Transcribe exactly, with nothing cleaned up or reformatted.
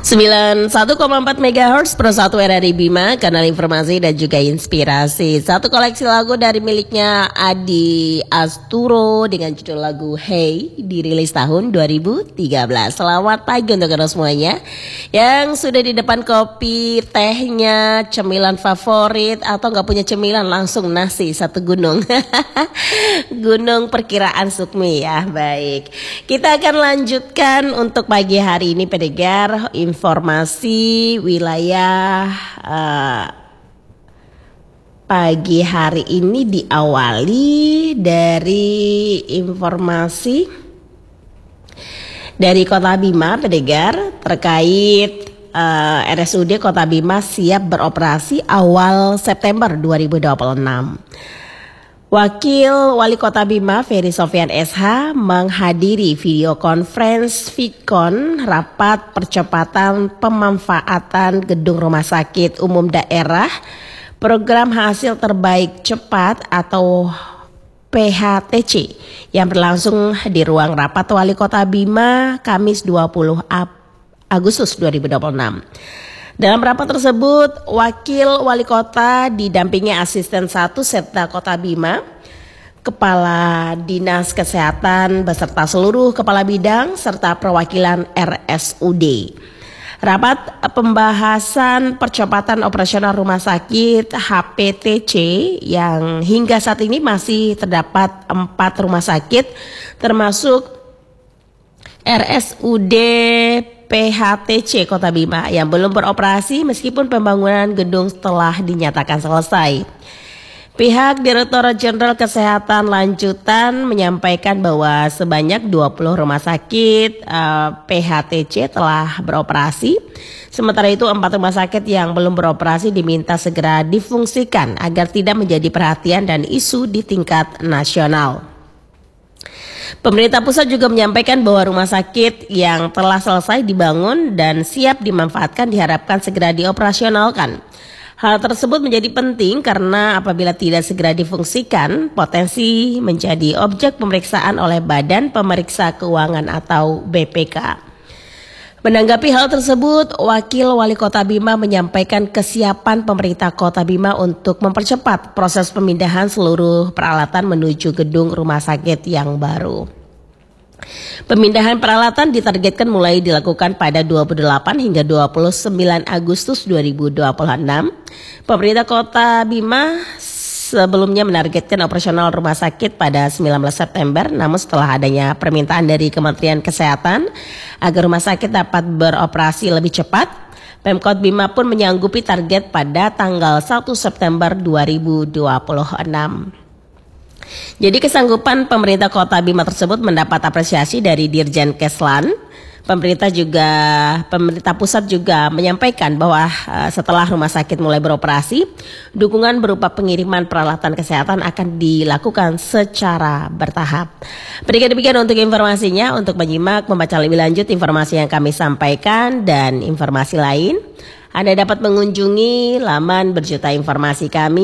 sembilan puluh satu koma empat megahertz Pro satu R R I Bima, kanal informasi dan juga inspirasi. Satu koleksi lagu dari miliknya Adi Asturo dengan judul lagu Hey, dirilis tahun dua ribu tiga belas. Selamat pagi untuk anda semuanya yang sudah di depan kopi, tehnya, cemilan favorit, atau nggak punya cemilan langsung nasi satu gunung. Gunung perkiraan Sukmi ya. Baik, kita akan lanjutkan untuk pagi hari ini pendengar informasi wilayah uh, pagi hari ini diawali dari informasi dari Kota Bima pendengar terkait uh, R S U D Kota Bima siap beroperasi awal September dua ribu dua puluh enam. Wakil Wali Kota Bima Ferry Sofyan S H menghadiri video conference VidCon rapat percepatan pemanfaatan gedung rumah sakit umum daerah program hasil terbaik cepat atau P H T C yang berlangsung di ruang rapat Wali Kota Bima Kamis dua puluh Agustus dua ribu dua puluh enam. Dalam rapat tersebut, Wakil Wali Kota didampingi Asisten satu Setda Kota Bima, Kepala Dinas Kesehatan beserta seluruh Kepala Bidang serta perwakilan R S U D. Rapat pembahasan percepatan operasional rumah sakit H P T C yang hingga saat ini masih terdapat empat rumah sakit termasuk R S U D P H T C Kota Bima yang belum beroperasi meskipun pembangunan gedung telah dinyatakan selesai. Pihak Direktur Jenderal Kesehatan Lanjutan menyampaikan bahwa sebanyak dua puluh rumah sakit uh, P H T C telah beroperasi. Sementara itu empat rumah sakit yang belum beroperasi diminta segera difungsikan agar tidak menjadi perhatian dan isu di tingkat nasional. Pemerintah pusat juga menyampaikan bahwa rumah sakit yang telah selesai dibangun dan siap dimanfaatkan diharapkan segera dioperasionalkan. Hal tersebut menjadi penting karena apabila tidak segera difungsikan, potensi menjadi objek pemeriksaan oleh Badan Pemeriksa Keuangan atau B P K. Menanggapi hal tersebut, Wakil Wali Kota Bima menyampaikan kesiapan pemerintah Kota Bima untuk mempercepat proses pemindahan seluruh peralatan menuju gedung rumah sakit yang baru. Pemindahan peralatan ditargetkan mulai dilakukan pada dua puluh delapan hingga dua puluh sembilan Agustus dua ribu dua puluh enam. Pemerintah Kota Bima sebelumnya menargetkan operasional rumah sakit pada sembilan belas September, namun setelah adanya permintaan dari Kementerian Kesehatan agar rumah sakit dapat beroperasi lebih cepat, Pemkot Bima pun menyanggupi target pada tanggal satu September dua ribu dua puluh enam. Jadi kesanggupan pemerintah Kota Bima tersebut mendapat apresiasi dari Dirjen Keslan. Pemerintah juga pemerintah pusat juga menyampaikan bahwa uh, setelah rumah sakit mulai beroperasi, dukungan berupa pengiriman peralatan kesehatan akan dilakukan secara bertahap. Berikan demikian untuk informasinya. Untuk menyimak membaca lebih lanjut informasi yang kami sampaikan dan informasi lain, Anda dapat mengunjungi laman berjuta informasi kami